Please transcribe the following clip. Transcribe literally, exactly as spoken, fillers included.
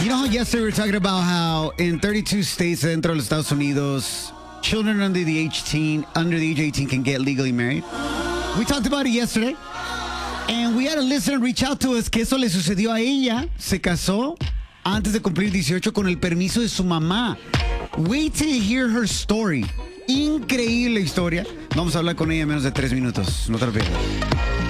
You know how yesterday we were talking about how in thirty-two states dentro de los Estados Unidos, children under the age eighteen, under the age eighteen can get legally married? We talked about it yesterday. And we had a listener reach out to us que eso le sucedió a ella. Se casó antes de cumplir dieciocho con el permiso de su mamá. Wait to hear her story. Increíble historia. Vamos a hablar con ella en menos de tres minutos. No te lo pierdas.